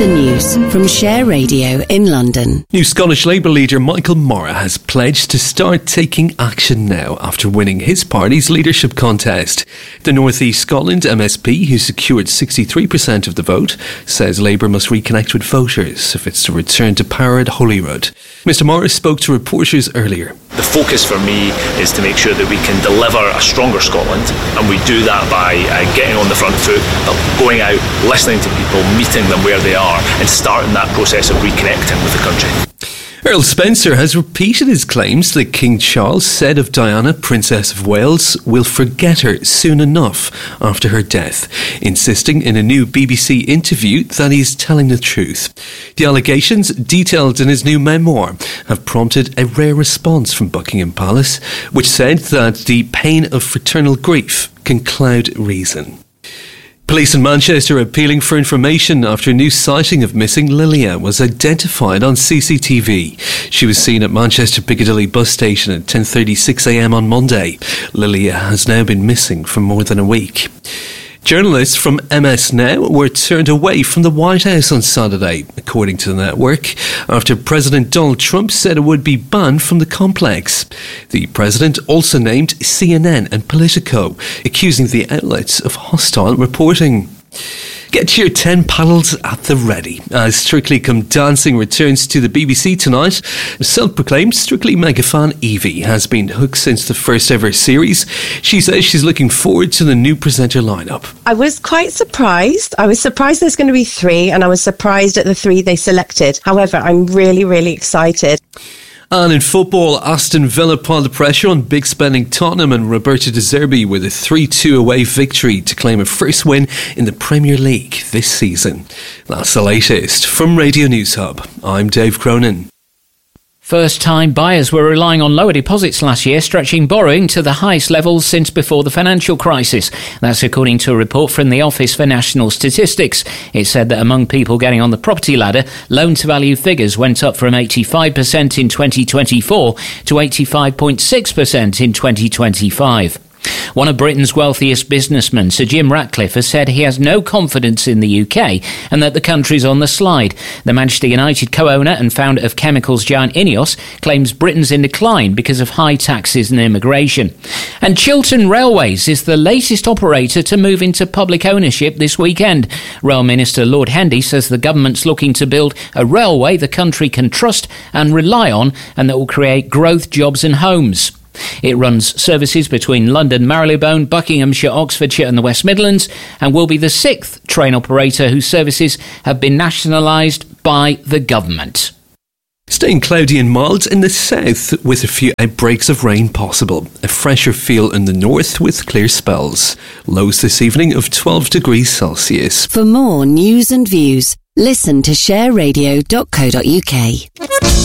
the news from Share Radio in London. New Scottish Labour leader Michael Morra has pledged to start taking action now after winning his party's leadership contest. The North East Scotland MSP, who secured 63% of the vote, says Labour must reconnect with voters if it's to return to power at Holyrood. Mr Morra spoke to reporters earlier. The focus for me is to make sure that we can deliver a stronger Scotland, and we do that by getting on the front foot, going out, listening to people, meeting them where they are, and starting that process of reconnecting with the country. Earl Spencer has repeated his claims that King Charles said of Diana, Princess of Wales, will forget her soon enough after her death, insisting in a new BBC interview that he's telling the truth. The allegations, detailed in his new memoir, have prompted a rare response from Buckingham Palace, which said that the pain of fraternal grief can cloud reason. Police in Manchester are appealing for information after a new sighting of missing Lilia was identified on CCTV. She was seen at Manchester Piccadilly bus station at 10:36am on Monday. Lilia has now been missing for more than a week. Journalists from MS Now were turned away from the White House on Saturday, according to the network, after President Donald Trump said it would be banned from the complex. The president also named CNN and Politico, accusing the outlets of hostile reporting. Get your 10 paddles at the ready as Strictly Come Dancing returns to the BBC tonight. Self-proclaimed Strictly mega fan Evie has been hooked since the first ever series. She says she's looking forward to the new presenter lineup. I was quite surprised. I was surprised there's going to be 3, and I was surprised at the 3 they selected. However, I'm really, really excited. And in football, Aston Villa piled the pressure on big spending Tottenham and Roberto De Zerbi with a 3-2 away victory to claim a first win in the Premier League this season. That's the latest from Radio News Hub. I'm Dave Cronin. First-time buyers were relying on lower deposits last year, stretching borrowing to the highest levels since before the financial crisis. That's according to a report from the Office for National Statistics. It said that among people getting on the property ladder, loan-to-value figures went up from 85% in 2024 to 85.6% in 2025. One of Britain's wealthiest businessmen, Sir Jim Ratcliffe, has said he has no confidence in the UK and that the country's on the slide. The Manchester United co-owner and founder of chemicals giant Ineos claims Britain's in decline because of high taxes and immigration. And Chiltern Railways is the latest operator to move into public ownership this weekend. Rail Minister Lord Hendy says the government's looking to build a railway the country can trust and rely on, and that will create growth, jobs and homes. It runs services between London, Marylebone, Buckinghamshire, Oxfordshire and the West Midlands, and will be the 6th train operator whose services have been nationalised by the government. Staying cloudy and mild in the south with a few outbreaks of rain possible. A fresher feel in the north with clear spells. Lows this evening of 12 degrees Celsius. For more news and views, listen to shareradio.co.uk.